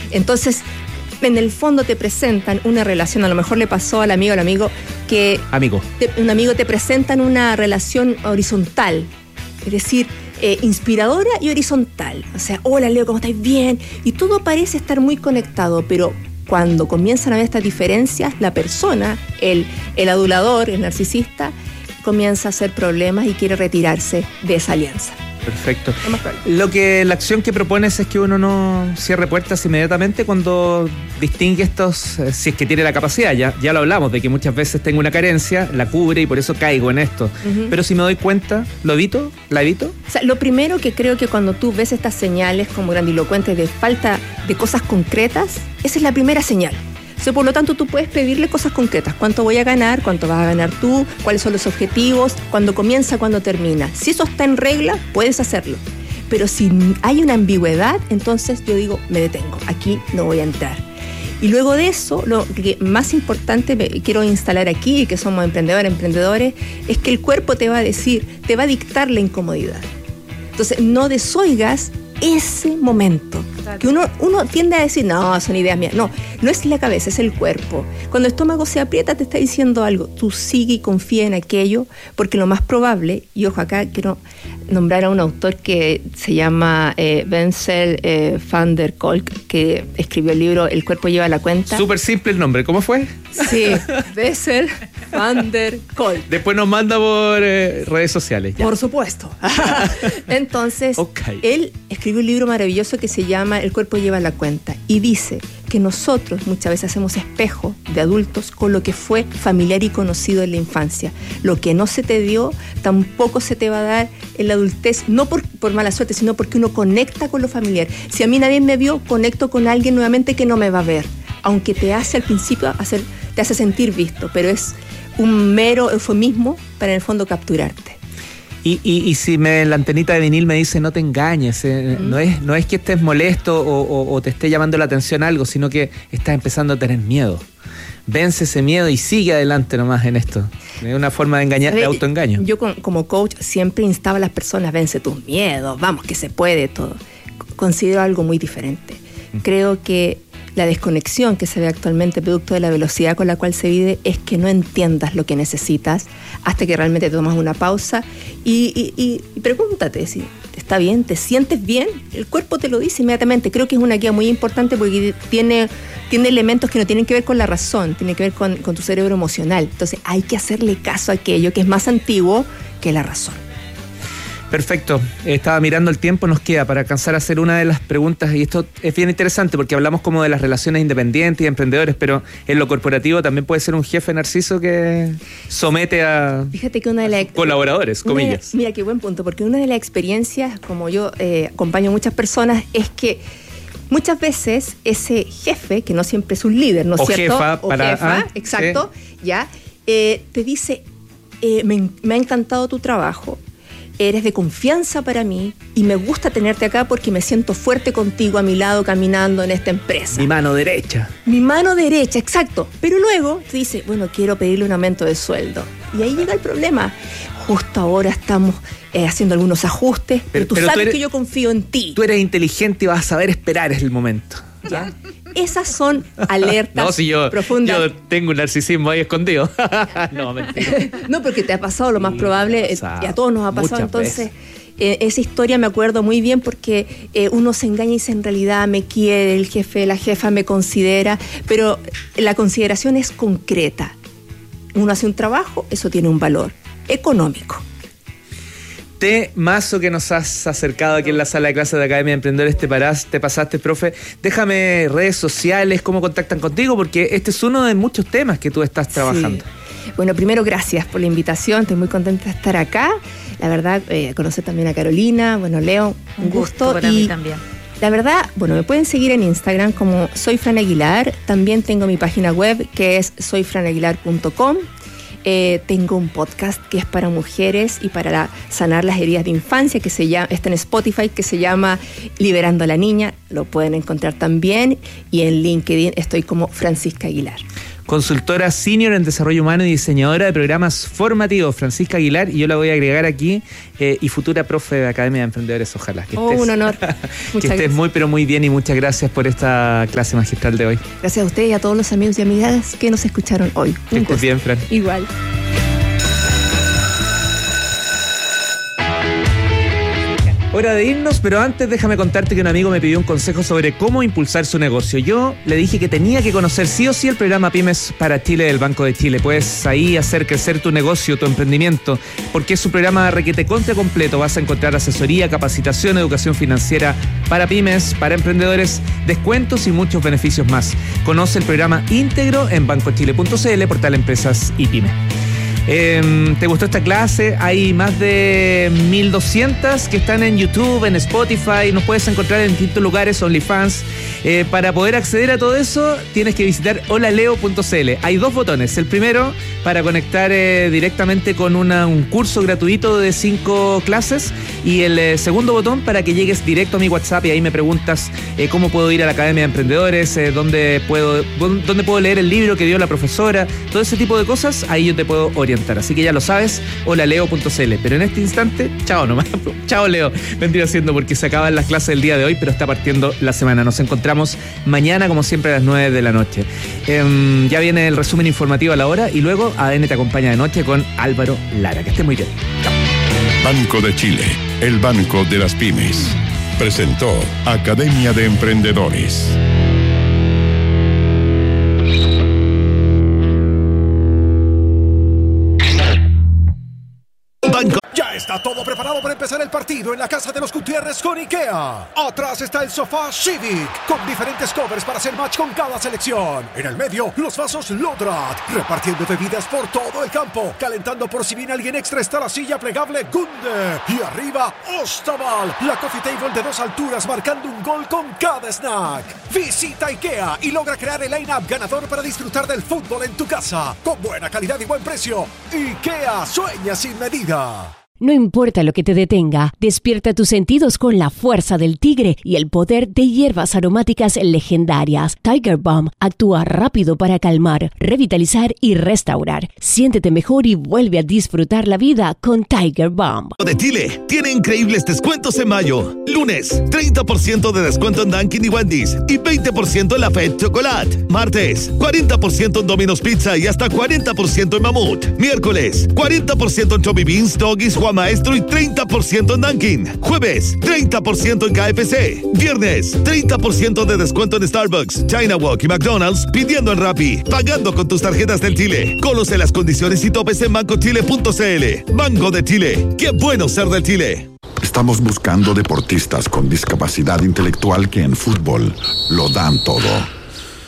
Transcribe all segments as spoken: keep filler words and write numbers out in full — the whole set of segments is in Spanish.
Entonces, en el fondo te presentan una relación, a lo mejor le pasó al amigo al amigo que... Amigo. Te, un amigo te presentan una relación horizontal, es decir, eh, inspiradora y horizontal. O sea, hola Leo, ¿cómo estáis? Bien. Y todo parece estar muy conectado, pero cuando comienzan a ver estas diferencias, la persona, el, el adulador, el narcisista, comienza a hacer problemas y quiere retirarse de esa alianza. Perfecto. Lo que la acción que propones es que uno no cierre puertas inmediatamente cuando distingue estos, eh, si es que tiene la capacidad. Ya, ya lo hablamos de que muchas veces tengo una carencia, la cubre y por eso caigo en esto. Uh-huh. Pero si me doy cuenta, ¿lo evito? ¿La evito? O sea, lo primero que creo que cuando tú ves estas señales como grandilocuentes de falta de cosas concretas, esa es la primera señal. O sea, por lo tanto, tú puedes pedirle cosas concretas. ¿Cuánto voy a ganar? ¿Cuánto vas a ganar tú? ¿Cuáles son los objetivos? ¿Cuándo comienza? ¿Cuándo termina? Si eso está en regla, puedes hacerlo. Pero si hay una ambigüedad, entonces yo digo, me detengo. Aquí no voy a entrar. Y luego de eso, lo que más importante me quiero instalar aquí, que somos emprendedores, emprendedores, es que el cuerpo te va a decir, te va a dictar la incomodidad. Entonces, no desoigas ese momento. Claro. Que uno, uno tiende a decir, no, son ideas mías. No, no es la cabeza, es el cuerpo. Cuando el estómago se aprieta, te está diciendo algo. Tú sigue y confía en aquello, porque lo más probable, y ojo, acá quiero nombrar a un autor que se llama eh, Bessel eh, van der Kolk, que escribió el libro El cuerpo lleva la cuenta. Súper simple el nombre, ¿cómo fue? Sí, Bessel van der Kolk. Después nos manda por eh, redes sociales. Ya. Por supuesto. Entonces, okay. Él escribió un libro maravilloso que se llama El cuerpo lleva la cuenta y dice que nosotros muchas veces hacemos espejo de adultos con lo que fue familiar y conocido en la infancia. Lo que no se te dio, tampoco se te va a dar en la adultez, no por, por mala suerte, sino porque uno conecta con lo familiar. Si a mí nadie me vio, conecto con alguien nuevamente que no me va a ver, aunque te hace al principio hacer, te hace sentir visto, pero es un mero eufemismo para en el fondo capturarte. Y, y, y si me, la antenita de vinil me dice no te engañes, eh, mm. no, es, no es que estés molesto o, o, o te esté llamando la atención algo, sino que estás empezando a tener miedo. Vence ese miedo y sigue adelante nomás en esto. Es una forma de engañar, de autoengaño. Yo como coach siempre instaba a las personas, vence tus miedos, vamos que se puede todo. Considero algo muy diferente. Mm. Creo que la desconexión que se ve actualmente producto de la velocidad con la cual se vive es que no entiendas lo que necesitas hasta que realmente te tomas una pausa y, y, y, y pregúntate si está bien, te sientes bien, el cuerpo te lo dice inmediatamente. Creo que es una guía muy importante porque tiene, tiene elementos que no tienen que ver con la razón, tiene que ver con, con tu cerebro emocional. Entonces hay que hacerle caso a aquello que es más antiguo que la razón. Perfecto, estaba mirando el tiempo, nos queda para alcanzar a hacer una de las preguntas y esto es bien interesante porque hablamos como de las relaciones independientes y emprendedores, pero en lo corporativo también puede ser un jefe narciso que somete a, Fíjate que una de las colaboradores, comillas. De, mira, qué buen punto, porque una de las experiencias, como yo eh, acompaño a muchas personas, es que muchas veces ese jefe, que no siempre es un líder, ¿no es o cierto? Jefa o para, jefa, ah, exacto, sí. ya, eh, te dice, eh, me, me ha encantado tu trabajo, eres de confianza para mí y me gusta tenerte acá porque me siento fuerte contigo a mi lado caminando en esta empresa. Mi mano derecha. Mi mano derecha, exacto. Pero luego te dice, bueno, quiero pedirle un aumento de sueldo. Y ahí llega el problema. Justo ahora estamos eh, haciendo algunos ajustes, pero, pero tú pero sabes tú eres, que yo confío en ti. Tú eres inteligente y vas a saber esperar es el momento. ¿Ya? Esas son alertas no, si yo, profundas. Yo tengo un narcisismo ahí escondido. No, mentira. No, porque te ha pasado lo más sí, probable, eh, y a todos nos ha pasado. Entonces, eh, esa historia me acuerdo muy bien porque eh, uno se engaña y dice, en realidad me quiere, el jefe, la jefa me considera, pero la consideración es concreta. Uno hace un trabajo, eso tiene un valor económico. Temazo que nos has acercado aquí en la sala de clases de Academia de Emprendedores, te, parás, te pasaste, profe. Déjame redes sociales, cómo contactan contigo, porque este es uno de muchos temas que tú estás trabajando. Sí. Bueno, primero, gracias por la invitación, estoy muy contenta de estar acá. La verdad, eh, conocer también a Carolina, bueno, Leo, un, un gusto. gusto para y mí también. La verdad, bueno, me pueden seguir en Instagram como Soy Fran Aguilar, también tengo mi página web que es soy fran aguilar punto com. Eh, tengo un podcast que es para mujeres y para la, sanar las heridas de infancia, que se llama, está en Spotify, que se llama Liberando a la Niña. Lo pueden encontrar también. Y en LinkedIn estoy como Francisca Aguilar. consultora senior en desarrollo humano y diseñadora de programas formativos, Francisca Aguilar, y yo la voy a agregar aquí, eh, y futura profe de Academia de Emprendedores, ojalá. Que oh, estés, un honor. que estés muy, pero muy bien, y muchas gracias por esta clase magistral de hoy. Gracias a ustedes y a todos los amigos y amigas que nos escucharon hoy. Que estés bien, Fran. Igual. Hora de irnos, pero antes déjame contarte que un amigo me pidió un consejo sobre cómo impulsar su negocio. Yo le dije que tenía que conocer sí o sí el programa Pymes para Chile del Banco de Chile. Puedes ahí hacer crecer tu negocio, tu emprendimiento, porque es un programa requete contra completo. Vas a encontrar asesoría, capacitación, educación financiera para pymes, para emprendedores, descuentos y muchos beneficios más. Conoce el programa íntegro en banco chile punto c l, portal Empresas y Pymes. Eh, ¿Te gustó esta clase? Hay más de mil doscientas que están en YouTube, en Spotify, nos puedes encontrar en distintos lugares, OnlyFans. Eh, para poder acceder a todo eso tienes que visitar hola leo punto c l. Hay dos botones. El primero para conectar eh, directamente con una, un curso gratuito de cinco clases, y el eh, segundo botón para que llegues directo a mi WhatsApp y ahí me preguntas eh, cómo puedo ir a la Academia de Emprendedores, eh, dónde puedo, dónde puedo leer el libro que dio la profesora, todo ese tipo de cosas. Ahí yo te puedo orientar. Así que ya lo sabes, hola leo punto c l. Pero en este instante, chao nomás. Chao, Leo. Vendría siendo porque se acaban las clases del día de hoy, pero está partiendo la semana. Nos encontramos mañana, como siempre, a las nueve de la noche. Eh, ya viene el resumen informativo a la hora y luego A D N te acompaña de noche con Álvaro Lara. Que esté muy bien. Chao. Banco de Chile, el banco de las pymes. Presentó Academia de Emprendedores. Banco. Ya está todo preparado para empezar el partido en la casa de los Gutiérrez con IKEA. Atrás está el sofá Civic, con diferentes covers para hacer match con cada selección. En el medio, los vasos Lodrat, repartiendo bebidas por todo el campo. Calentando por si viene alguien extra está la silla plegable Gunde. Y arriba, Ostaval, la coffee table de dos alturas, marcando un gol con cada snack. Visita IKEA y logra crear el line-up ganador para disfrutar del fútbol en tu casa. Con buena calidad y buen precio. IKEA, sueña sin medida. No importa lo que te detenga, despierta tus sentidos con la fuerza del tigre y el poder de hierbas aromáticas legendarias. Tiger Balm actúa rápido para calmar, revitalizar y restaurar. Siéntete mejor y vuelve a disfrutar la vida con Tiger Balm. De Chile tiene increíbles descuentos en mayo. Lunes, treinta por ciento de descuento en Dunkin' y Wendy's y veinte por ciento en la Fed Chocolate. Martes, cuarenta por ciento en Domino's Pizza y hasta cuarenta por ciento en Mamut. Miércoles, cuarenta por ciento en Chubby Beans, Doggies, Juan Maestro y treinta por ciento en Dunkin'. Jueves, treinta por ciento en K F C. Viernes, treinta por ciento de descuento en Starbucks, China Walk y McDonald's, pidiendo en Rappi, pagando con tus tarjetas del Chile. Conoce las condiciones y topes en banco chile punto c l. Banco de Chile. ¡Qué bueno ser del Chile! Estamos buscando deportistas con discapacidad intelectual que en fútbol lo dan todo.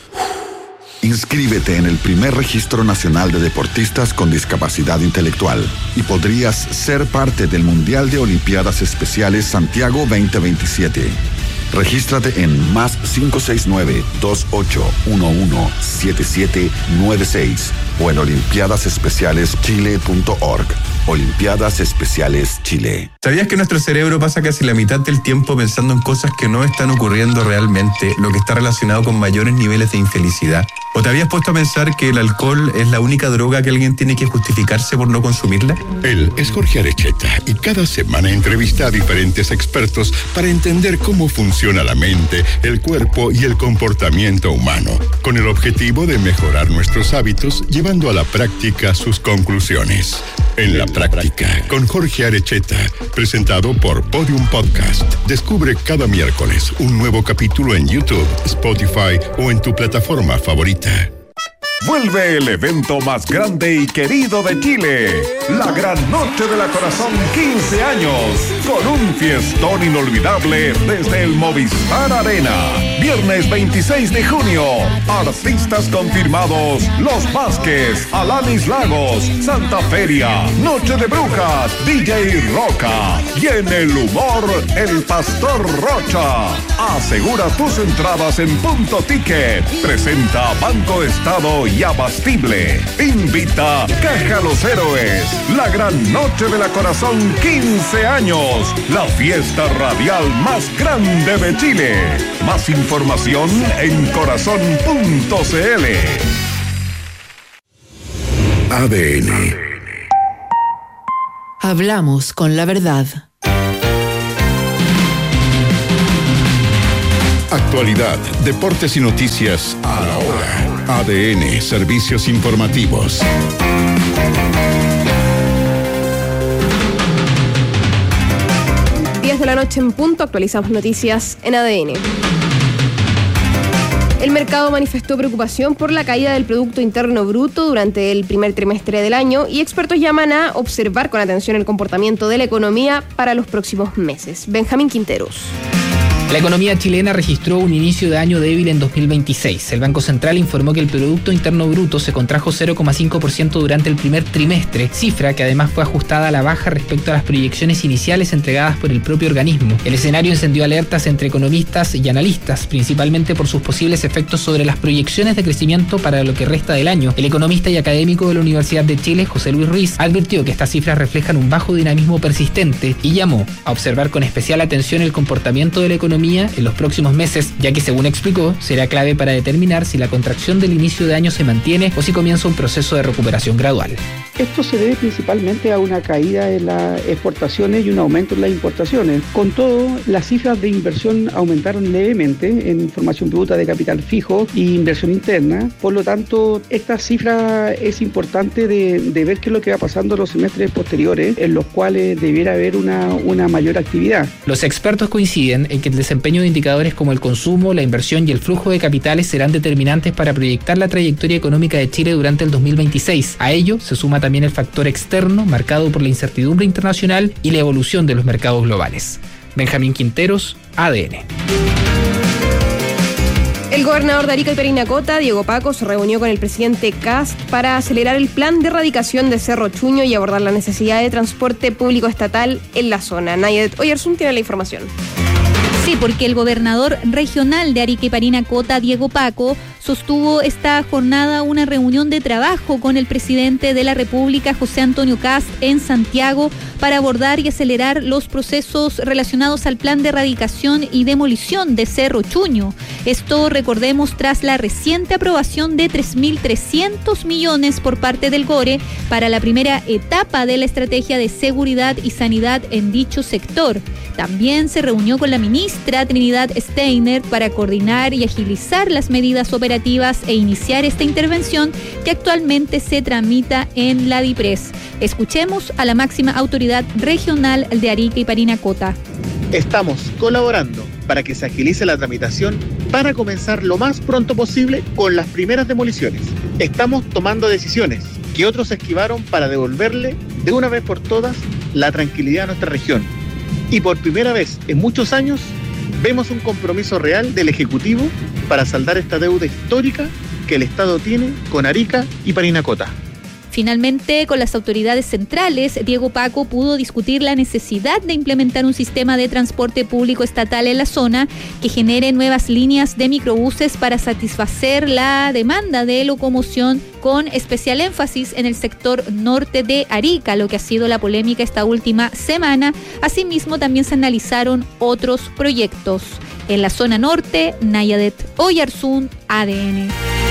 Inscríbete en el primer registro nacional de deportistas con discapacidad intelectual y podrías ser parte del Mundial de Olimpiadas Especiales Santiago veinte veintisiete. Regístrate en más cinco seis nueve, dos ocho uno uno, siete siete nueve seis o en olimpiadas especiales chile punto org. Olimpiadas Especiales Chile. ¿Sabías que nuestro cerebro pasa casi la mitad del tiempo pensando en cosas que no están ocurriendo realmente, lo que está relacionado con mayores niveles de infelicidad? ¿O te habías puesto a pensar que el alcohol es la única droga que alguien tiene que justificarse por no consumirla? Él es Jorge Arecheta y cada semana entrevista a diferentes expertos para entender cómo funciona la mente, el cuerpo y el comportamiento humano, con el objetivo de mejorar nuestros hábitos llevando a la práctica sus conclusiones. En la práctica, con Jorge Arecheta, presentado por Podium Podcast. Descubre cada miércoles un nuevo capítulo en YouTube, Spotify o en tu plataforma favorita. Vuelve el evento más grande y querido de Chile, la Gran Noche de la Corazón quince años, con un fiestón inolvidable desde el Movistar Arena. Viernes veintiséis de junio, artistas confirmados: Los Vázquez, Alanis Lagos, Santa Feria, Noche de Brujas, D J Roca y en el humor, el Pastor Rocha. Asegura tus entradas en Punto Ticket. Presenta Banco Estado y Abastible. Invita Caja Los Héroes. La Gran Noche de la Corazón quince años. La fiesta radial más grande de Chile. Más información en corazón punto c l. A D N. Hablamos con la verdad. Actualidad, deportes y noticias a la hora. A D N, servicios informativos. diez de la noche en punto, actualizamos noticias en A D N. El mercado manifestó preocupación por la caída del Producto Interno Bruto durante el primer trimestre del año y expertos llaman a observar con atención el comportamiento de la economía para los próximos meses. Benjamín Quinteros. La economía chilena registró un inicio de año débil en dos mil veintiséis. El Banco Central informó que el Producto Interno Bruto se contrajo cero coma cinco por ciento durante el primer trimestre, cifra que además fue ajustada a la baja respecto a las proyecciones iniciales entregadas por el propio organismo. El escenario encendió alertas entre economistas y analistas, principalmente por sus posibles efectos sobre las proyecciones de crecimiento para lo que resta del año. El economista y académico de la Universidad de Chile, José Luis Ruiz, advirtió que estas cifras reflejan un bajo dinamismo persistente y llamó a observar con especial atención el comportamiento de la economía en los próximos meses, ya que, según explicó, será clave para determinar si la contracción del inicio de año se mantiene o si comienza un proceso de recuperación gradual. Esto se debe principalmente a una caída en las exportaciones y un aumento en las importaciones. Con todo, las cifras de inversión aumentaron levemente en formación bruta de capital fijo e inversión interna. Por lo tanto, esta cifra es importante de, de ver qué es lo que va pasando en los semestres posteriores, en los cuales debiera haber una, una mayor actividad. Los expertos coinciden en que el desempeño de indicadores como el consumo, la inversión y el flujo de capitales serán determinantes para proyectar la trayectoria económica de Chile durante el dos mil veintiséis. A ello se suma también el factor externo marcado por la incertidumbre internacional y la evolución de los mercados globales. Benjamín Quinteros, A D N. El gobernador de Arica y Parinacota, Diego Paco, se reunió con el presidente Kast para acelerar el plan de erradicación de Cerro Chuño y abordar la necesidad de transporte público estatal en la zona. Nayadet Oyarzún tiene la información. Sí, porque el gobernador regional de Arica y Parinacota, Diego Paco, sostuvo esta jornada una reunión de trabajo con el presidente de la República, José Antonio Kast, en Santiago para abordar y acelerar los procesos relacionados al plan de erradicación y demolición de Cerro Chuño. Esto, recordemos, tras la reciente aprobación de tres mil trescientos millones por parte del GORE para la primera etapa de la estrategia de seguridad y sanidad en dicho sector. También se reunió con la ministra Trinidad Steiner para coordinar y agilizar las medidas operativas e iniciar esta intervención que actualmente se tramita en la DIPRES. Escuchemos a la máxima autoridad regional de Arica y Parinacota. Estamos colaborando para que se agilice la tramitación para comenzar lo más pronto posible con las primeras demoliciones. Estamos tomando decisiones que otros esquivaron para devolverle de una vez por todas la tranquilidad a nuestra región. Y por primera vez en muchos años vemos un compromiso real del Ejecutivo para saldar esta deuda histórica que el Estado tiene con Arica y Parinacota. Finalmente, con las autoridades centrales, Diego Paco pudo discutir la necesidad de implementar un sistema de transporte público estatal en la zona que genere nuevas líneas de microbuses para satisfacer la demanda de locomoción, con especial énfasis en el sector norte de Arica, lo que ha sido la polémica esta última semana. Asimismo, también se analizaron otros proyectos. En la zona norte, Nayadet Oyarzún, A D N.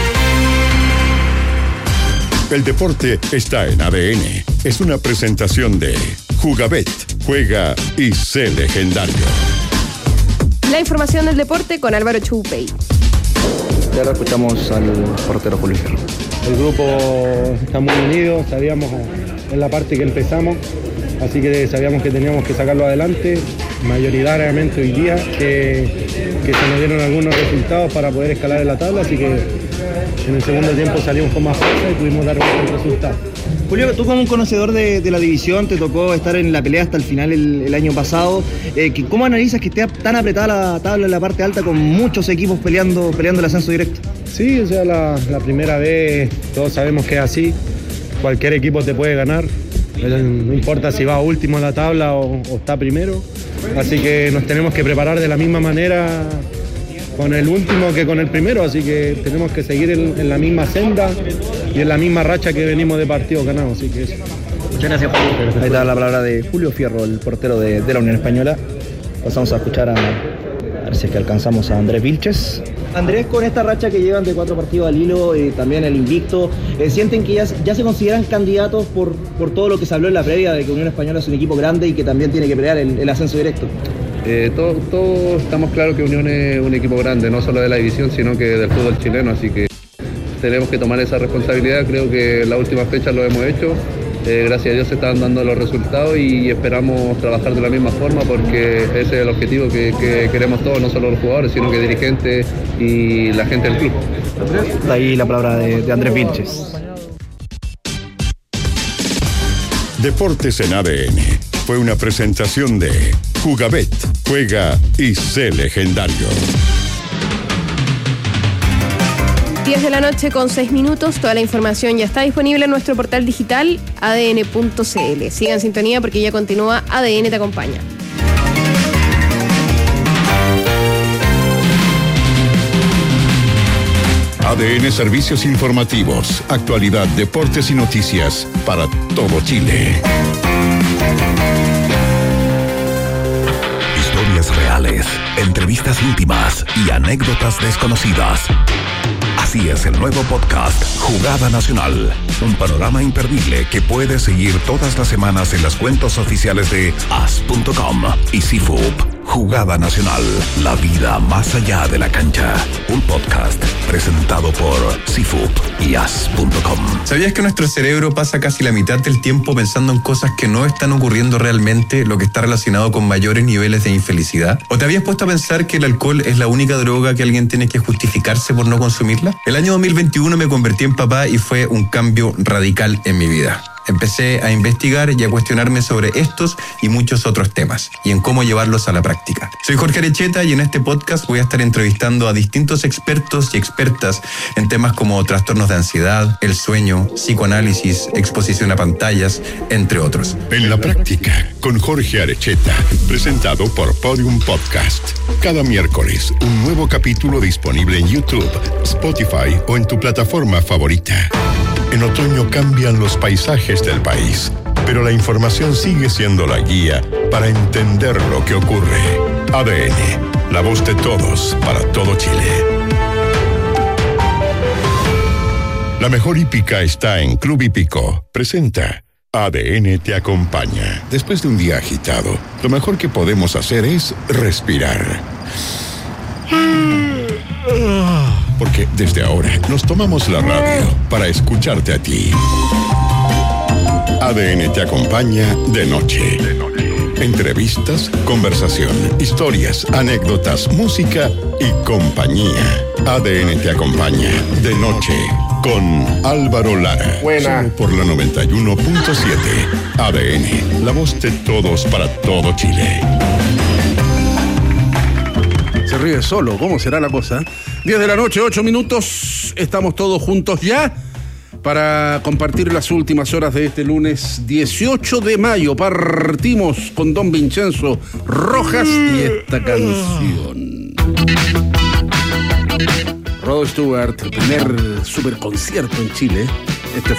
El deporte está en A D N. Es una presentación de Jugabet. Juega y sé legendario. La información del deporte con Álvaro Choupey. Y ahora escuchamos al portero Julio Fierro. El grupo está muy unido, sabíamos en la parte que empezamos, así que sabíamos que teníamos que sacarlo adelante. Mayoritariamente hoy día que, que se nos dieron algunos resultados para poder escalar en la tabla, así que en el segundo tiempo salimos con más fuerza y pudimos dar un buen resultado. Julio, tú como un conocedor de, de la división, te tocó estar en la pelea hasta el final el, el año pasado. Eh, ¿Cómo analizas que esté tan apretada la tabla en la parte alta con muchos equipos peleando, peleando el ascenso directo? Sí, o sea, la, la primera vez todos sabemos que es así. Cualquier equipo te puede ganar. No importa si va último en la tabla o, o está primero. Así que nos tenemos que preparar de la misma manera con el último que con el primero, así que tenemos que seguir en, en la misma senda y en la misma racha que venimos de partidos ganados, así que eso. Muchas gracias, Julio. Ahí está la palabra de Julio Fierro, el portero de, de la Unión Española. Pasamos a escuchar a, a ver si es que alcanzamos a Andrés Vilches. Andrés, con esta racha que llevan de cuatro partidos al hilo, eh, también el invicto, eh, ¿sienten que ya, ya se consideran candidatos por, por todo lo que se habló en la previa de que Unión Española es un equipo grande y que también tiene que pelear el, el ascenso directo? Eh, todos todo estamos claros que Unión es un equipo grande, no solo de la división, sino que del fútbol chileno, así que tenemos que tomar esa responsabilidad. Creo que en la última fecha lo hemos hecho. Eh, gracias a Dios se están dando los resultados y esperamos trabajar de la misma forma porque ese es el objetivo que, que queremos todos, no solo los jugadores, sino que dirigentes y la gente del club. De ahí la palabra de, de Andrés Vilches. Deportes en A D N fue una presentación de Jugabet, juega y sé legendario. diez de la noche con seis minutos, toda la información ya está disponible en nuestro portal digital a d n punto c l. Sigan en sintonía porque ya continúa A D N Te Acompaña. A D N Servicios Informativos, actualidad, deportes y noticias para todo Chile. Historias reales, entrevistas íntimas y anécdotas desconocidas. Así es el nuevo podcast Jugada Nacional, un panorama imperdible que puedes seguir todas las semanas en las cuentas oficiales de as punto com y C F U P. Jugada Nacional, la vida más allá de la cancha. Un podcast presentado por C F U P y as punto com. ¿Sabías que nuestro cerebro pasa casi la mitad del tiempo pensando en cosas que no están ocurriendo realmente, lo que está relacionado con mayores niveles de infelicidad? ¿O te habías puesto a pensar que el alcohol es la única droga que alguien tiene que justificarse por no consumirla? El año dos mil veintiuno me convertí en papá y fue un cambio radical en mi vida. Empecé a investigar y a cuestionarme sobre estos y muchos otros temas y en cómo llevarlos a la práctica. Soy Jorge Arecheta y en este podcast voy a estar entrevistando a distintos expertos y expertas en temas como trastornos de ansiedad, el sueño, psicoanálisis, exposición a pantallas, entre otros. En la práctica, con Jorge Arecheta, presentado por Podium Podcast. Cada miércoles, un nuevo capítulo disponible en YouTube, Spotify o en tu plataforma favorita. En otoño cambian los paisajes del país, pero la información sigue siendo la guía para entender lo que ocurre. A D N, la voz de todos para todo Chile. La mejor hípica está en Club Hípico. Presenta A D N Te Acompaña. Después de un día agitado, lo mejor que podemos hacer es respirar. Porque desde ahora nos tomamos la radio para escucharte a ti. A D N Te Acompaña de noche. Entrevistas, conversación, historias, anécdotas, música y compañía. A D N Te Acompaña de noche con Álvaro Lara. Buena. Solo por la noventa y uno punto siete. A D N, la voz de todos para todo Chile. Se ríe solo, ¿cómo será la cosa? diez de la noche, ocho minutos, estamos todos juntos ya para compartir las últimas horas de este lunes dieciocho de mayo. Partimos con Don Vincenzo Rojas y esta canción. Rod Stewart, primer super concierto en Chile. Este fue